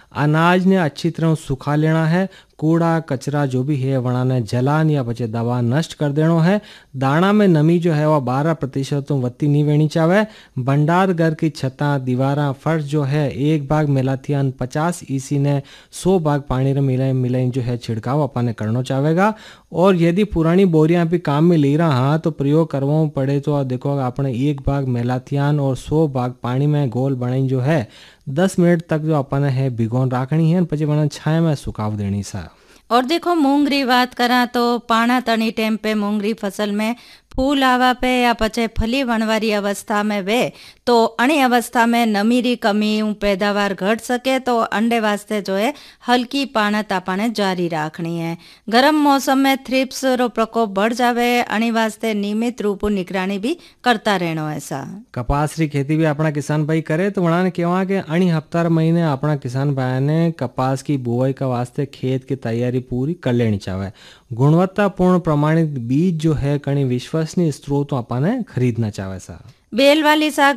अनाज ने अच्छी तरह सुखा लेना है। कूड़ा कचरा जो भी है वणा ने जलान या बचे दबा नष्ट कर देनो है। दाना में नमी जो है वह 12% तो वत्ती नहीं वेणी चावे। भंडार घर की छत्ता दीवारा फर्श जो है 1 भाग मेलाथियन 50 ईसी ने 100 भाग पानी रे मिलाई मिलाई जो है छिड़काव अपन ने करना चाहेगा। और यदि पुरानी बोरियां भी काम में ले रहा तो प्रयोग करवा पड़े तो देखो आपने 1 भाग मेलाथियन और 100 भाग पानी में घोल बनाई जो है 10 मिनट तक जो अपन है भिगोन राखनी है પછી वना छाया में सुखाव देनी सा। और देखो मूंगरी बात करा तो पाना तणी टेम पे मूंगरी फसल में फूल आवा पे या पचे फली वनवारी अवस्था में वे तो अणी अवस्था में नमी री कमी पैदावार घट सके तो अंडे वास्ते जो है हल्की पाणत आपने जारी राखनी है। गर्म मौसम में थ्रिप्स रो प्रकोप बढ़ जावे अणी वास्ते नियमित रूप निगरानी भी करता रहनो है सा। कपास री खेती भी अपना किसान भाई करे तो वणा ने कहवा के अणी हफ्तार महीने अपना किसान भाई ने कपास की बुआई का वास्ते खेत की तैयारी पूरी कर लेनी चाहिए। गुणवत्तापूर्ण प्रमाणित बीज जो है कहीं विश्वसनीय स्रोतों अपन ने खरीदना चाहे सा। बेल वाली साग